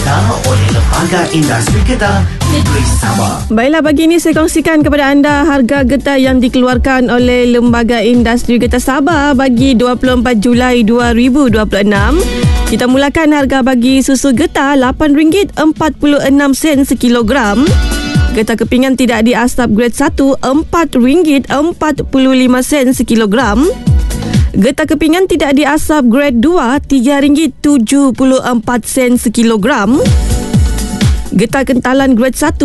Getah oleh Lembaga Industri Getah Negeri Sabah. Baiklah, pagi ini saya kongsikan kepada anda harga getah yang dikeluarkan oleh Lembaga Industri Getah Sabah bagi 24 Julai 2026. Kita mulakan harga bagi susu getah RM8.46 sekilogram. Getah kepingan tidak diasap grade 1 RM4.45 sekilogram. Getah kepingan tidak diasap grade 2 RM3.74 sekilogram. Getah kentalan grade 1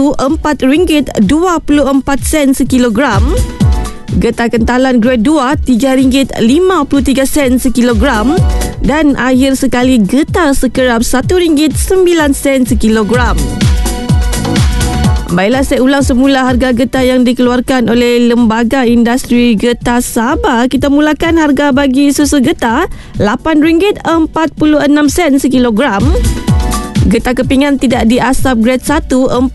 RM4.24 sekilogram. Getah kentalan grade 2 RM3.53 sekilogram. Dan akhir sekali getah sekerap RM1.09 sekilogram. Baiklah, saya ulang semula harga getah yang dikeluarkan oleh Lembaga Industri Getah Sabah. Kita mulakan harga bagi susu getah RM8.46 sekilogram. Getah kepingan tidak diasap grade 1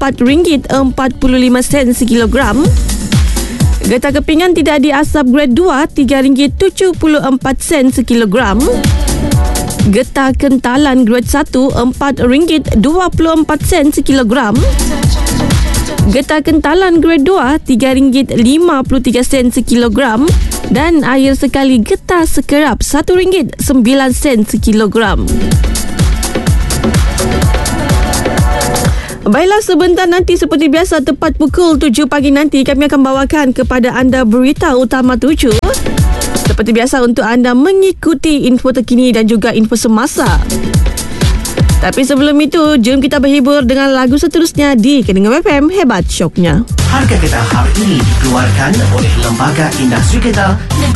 RM4.45 sekilogram. Getah kepingan tidak diasap grade 2 RM3.74 sekilogram. Getah kentalan grade 1 RM4.24 sekilogram. Getah kentalan grade 2 RM3.53 sekilogram. Dan akhir sekali getah sekerap RM1.09 sekilogram. Baiklah, sebentar nanti seperti biasa tepat pukul 7 pagi nanti kami akan bawakan kepada anda berita utama 7. Seperti biasa untuk anda mengikuti info terkini dan juga info semasa. Tapi sebelum itu, jom kita berhibur dengan lagu seterusnya di Keningau FM. Hebat syoknya. Harga getah hari ini dikeluarkan oleh Lembaga Industri Getah Negeri